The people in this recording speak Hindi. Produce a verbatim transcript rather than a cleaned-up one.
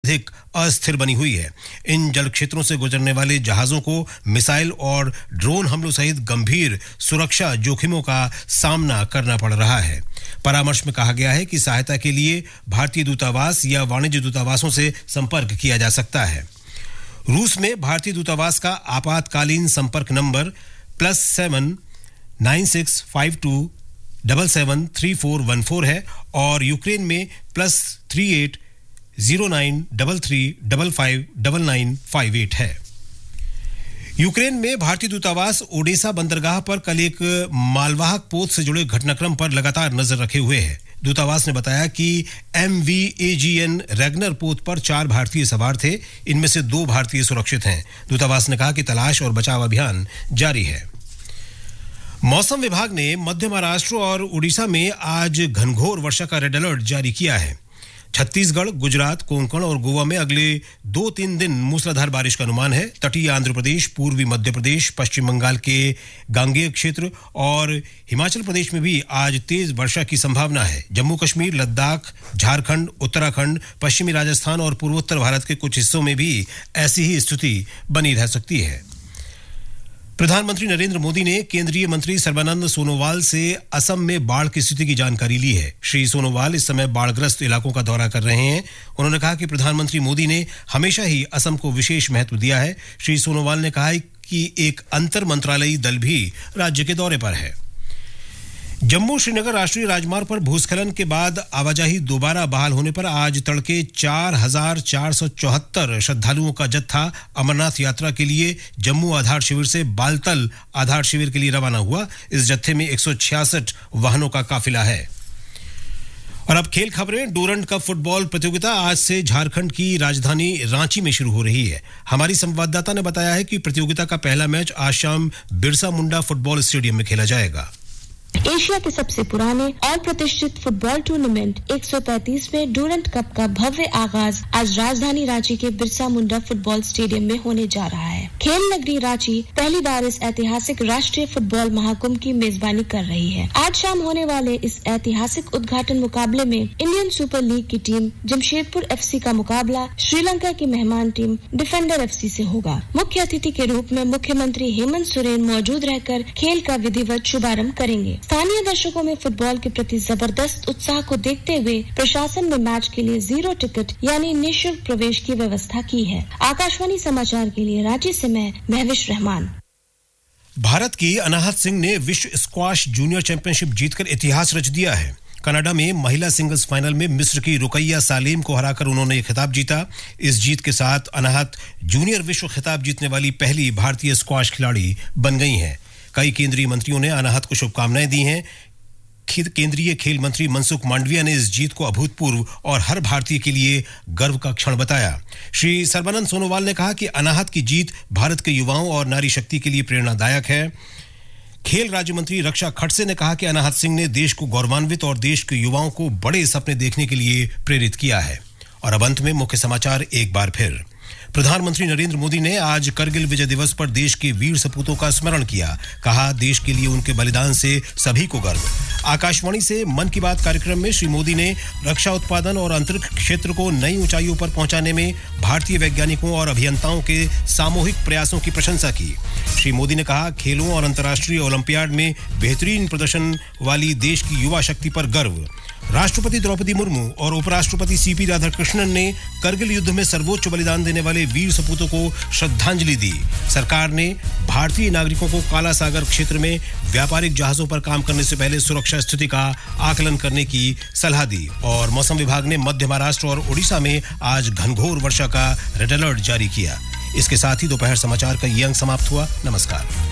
अधिक अस्थिर बनी हुई है। इन जल क्षेत्रों से गुजरने वाले जहाजों को मिसाइल और ड्रोन हमलों सहित गंभीर सुरक्षा जोखिमों का सामना करना पड़ रहा है। परामर्श में कहा गया है कि सहायता के लिए भारतीय दूतावास या वाणिज्य दूतावासों से संपर्क किया जा सकता है। रूस में भारतीय दूतावास का आपातकालीन संपर्क number plus seven nine six five to double seven three four one four है और यूक्रेन में plus three eight zero nine double three double five double nine five eight है। यूक्रेन में भारतीय दूतावास ओडेसा बंदरगाह पर कल एक मालवाहक पोत से जुड़े घटनाक्रम पर लगातार नजर रखे हुए है। दूतावास ने बताया कि M V A G N Ragnar पोत पर चार भारतीय सवार थे, इनमें से दो भारतीय सुरक्षित हैं। दूतावास ने कहा कि तलाश और बचाव अभियान जारी है। मौसम विभाग ने मध्य महाराष्ट्र और उड़ीसा में आज घनघोर वर्षा का रेड अलर्ट जारी किया है। छत्तीसगढ़, गुजरात, कोंकण और गोवा में अगले दो तीन दिन मूसलाधार बारिश का अनुमान है। तटीय आंध्र प्रदेश, पूर्वी मध्य प्रदेश, पश्चिम बंगाल के गांगेय क्षेत्र और हिमाचल प्रदेश में भी आज तेज वर्षा की संभावना है। जम्मू कश्मीर, लद्दाख, झारखंड, उत्तराखंड, पश्चिमी राजस्थान और पूर्वोत्तर भारत के कुछ हिस्सों में भी ऐसी ही स्थिति बनी रह सकती है। प्रधानमंत्री नरेंद्र मोदी ने केंद्रीय मंत्री सर्बानंद सोनोवाल से असम में बाढ़ की स्थिति की जानकारी ली है। श्री सोनोवाल इस समय बाढ़ग्रस्त इलाकों का दौरा कर रहे हैं। उन्होंने कहा कि प्रधानमंत्री मोदी ने हमेशा ही असम को विशेष महत्व दिया है। श्री सोनोवाल ने कहा कि एक अंतर मंत्रालयी दल भी राज्य के दौरे पर है। जम्मू श्रीनगर राष्ट्रीय राजमार्ग पर भूस्खलन के बाद आवाजाही दोबारा बहाल होने पर आज तड़के चार हजार चार सौ चौहत्तर श्रद्धालुओं का जत्था अमरनाथ यात्रा के लिए जम्मू आधार शिविर से बालतल आधार शिविर के लिए रवाना हुआ। इस जत्थे में एक सौ छियासठ वाहनों का काफिला है। और अब खेल खबरें। डूरंड कप फुटबॉल प्रतियोगिता आज से झारखंड की राजधानी रांची में शुरू हो रही है। हमारी संवाददाता ने बताया है कि प्रतियोगिता का पहला मैच आज शाम बिरसा मुंडा फुटबॉल स्टेडियम में खेला जाएगा। एशिया के सबसे पुराने और प्रतिष्ठित फुटबॉल टूर्नामेंट एक सौ पैंतीसवें डूरंड कप का भव्य आगाज आज राजधानी रांची के बिरसा मुंडा फुटबॉल स्टेडियम में होने जा रहा है। खेल नगरी रांची पहली बार इस ऐतिहासिक राष्ट्रीय फुटबॉल महाकुंभ की मेजबानी कर रही है। आज शाम होने वाले इस ऐतिहासिक उद्घाटन मुकाबले में इंडियन सुपर लीग की टीम जमशेदपुर एफ सी का मुकाबला श्रीलंका की मेहमान टीम डिफेंडर एफ सी से होगा। मुख्य अतिथि के रूप में मुख्यमंत्री हेमंत सोरेन मौजूद रहकर खेल का विधिवत शुभारंभ करेंगे। स्थानीय दर्शकों में फुटबॉल के प्रति जबरदस्त उत्साह को देखते हुए प्रशासन ने मैच के लिए जीरो टिकट यानी निःशुल्क प्रवेश की व्यवस्था की है। आकाशवाणी समाचार के लिए रांची से मैं महविश रहमान। भारत की अनाहत सिंह ने विश्व स्क्वाश जूनियर चैंपियनशिप जीतकर इतिहास रच दिया है। कनाडा में महिला सिंगल्स फाइनल में मिस्र की रुकैया सालेम को हराकर उन्होंने ये खिताब जीता। इस जीत के साथ अनाहत जूनियर विश्व खिताब जीतने वाली पहली भारतीय स्क्वाश खिलाड़ी बन गई हैं। कई केंद्रीय मंत्रियों ने अनाहत को शुभकामनाएं दी हैं। केंद्रीय खेल मंत्री मनसुख मांडविया ने इस जीत को अभूतपूर्व और हर भारतीय के लिए गर्व का क्षण बताया। श्री सर्बानंद सोनोवाल ने कहा कि अनाहत की जीत भारत के युवाओं और नारी शक्ति के लिए प्रेरणादायक है। खेल राज्य मंत्री रक्षा खड़से ने कहा कि अनाहत सिंह ने देश को गौरवान्वित और देश के युवाओं को बड़े सपने देखने के लिए प्रेरित किया है। और अब अंत में मुख्य समाचार एक बार फिर। प्रधानमंत्री नरेंद्र मोदी ने आज करगिल विजय दिवस पर देश के वीर सपूतों का स्मरण किया। कहा, देश के लिए उनके बलिदान से सभी को गर्व। आकाशवाणी से मन की बात कार्यक्रम में श्री मोदी ने रक्षा उत्पादन और अंतरिक्ष क्षेत्र को नई ऊंचाइयों पर पहुंचाने में भारतीय वैज्ञानिकों और अभियंताओं के सामूहिक प्रयासों की प्रशंसा की। श्री मोदी ने कहा, खेलों और अंतर्राष्ट्रीय ओलंपियाड में बेहतरीन प्रदर्शन वाली देश की युवा शक्ति पर गर्व। राष्ट्रपति द्रौपदी मुर्मू और उपराष्ट्रपति सी पी राधाकृष्णन ने करगिल युद्ध में सर्वोच्च बलिदान देने वाले वीर सपूतों को श्रद्धांजलि दी। सरकार ने भारतीय नागरिकों को काला सागर क्षेत्र में व्यापारिक जहाजों पर काम करने से पहले सुरक्षा स्थिति का आकलन करने की सलाह दी। और मौसम विभाग ने मध्य महाराष्ट्र और ओडिशा में आज घनघोर वर्षा का रेड अलर्ट जारी किया। इसके साथ ही दोपहर समाचार का ये अंक समाप्त हुआ। नमस्कार।